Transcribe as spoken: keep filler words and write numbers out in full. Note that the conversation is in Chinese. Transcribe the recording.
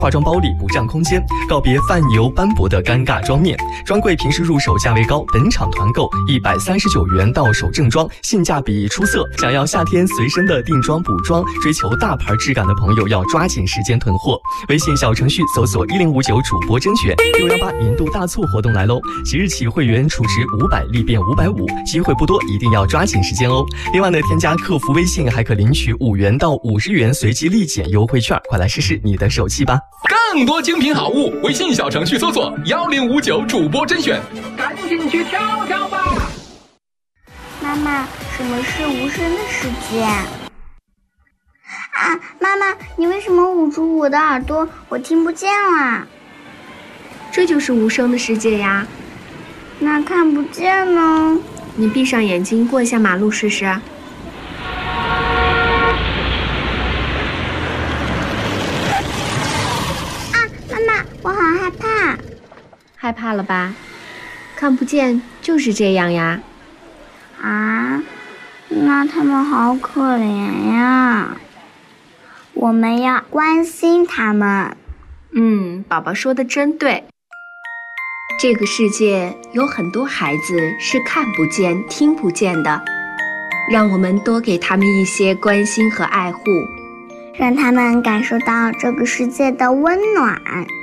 化妆包里不占空间，告别泛油斑驳的尴尬妆面。专柜平时入手价位高，本场团购一百三十九元到手正装，性价比出色。想要夏天随身的定妆补妆，追求大牌质感的朋友要抓紧时间囤货。微信小程序搜索一零五九主播甄选，六幺八年度大促活动来喽！即日起会员储值五百立变五百五，机会不多，一定要抓紧时间哦。另外呢，添加客服微信还可领取五元到五十元随机立减优惠券，快来试试你的手气吧！ 更多精品好物，微信小程序搜索幺零五九主播甄选，赶紧去挑挑吧！ 妈妈，什么是无声的世界？啊，妈妈，你为什么捂住我的耳朵？我听不见了。 这就是无声的世界呀。 那看不见呢？ 你闭上眼睛过一下马路试试。 我好害怕， 害怕了吧？看不见就是这样呀。 啊，那他们好可怜呀，我们要关心他们。 嗯，宝宝说的真对。这个世界有很多孩子是看不见、听不见的，让我们多给他们一些关心和爱护， 让他们感受到这个世界的温暖。